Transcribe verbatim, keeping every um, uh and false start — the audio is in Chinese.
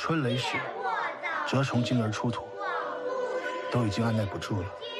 春雷时，蛰虫进而出土，都已经按耐不住了。